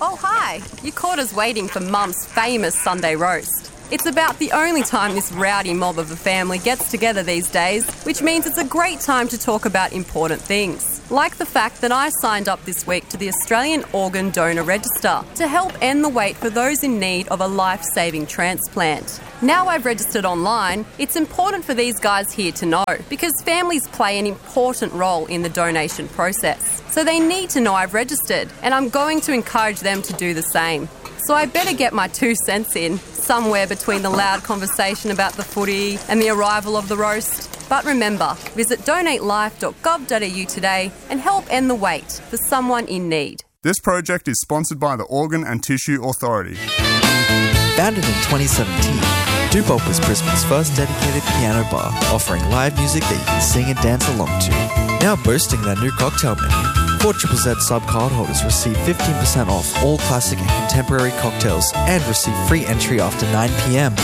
Oh, hi. You caught us waiting for Mum's famous Sunday roast. It's about the only time this rowdy mob of a family gets together these days, which means it's a great time to talk about important things, like the fact that I signed up this week to the Australian Organ Donor Register to help end the wait for those in need of a life-saving transplant. Now I've registered online, it's important for these guys here to know, because families play an important role in the donation process. So they need to know I've registered, and I'm going to encourage them to do the same. So I better get my 2 cents in, somewhere between the loud conversation about the footy and the arrival of the roast. But remember, visit donatelife.gov.au today and help end the wait for someone in need. This project is sponsored by the Organ and Tissue Authority. Founded in 2017, Dupop was Brisbane's first dedicated piano bar, offering live music that you can sing and dance along to. Now boasting their new cocktail menu, 4ZZZ sub cardholders receive 15% off all classic and contemporary cocktails and receive free entry after 9 p.m.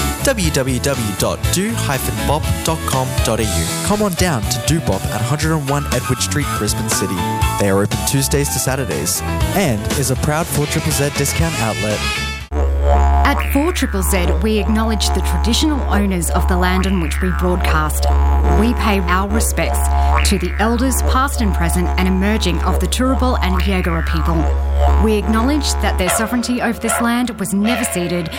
www.do-bop.com.au. Come on down to Dupop at 101 Edward Street, Brisbane City. They are open Tuesdays to Saturdays and is a proud 4ZZZ discount outlet. At 4ZZZ, we acknowledge the traditional owners of the land on which we broadcast. We pay our respects to the elders past and present and emerging of the Turrbal and Yagara people. We acknowledge that their sovereignty over this land was never ceded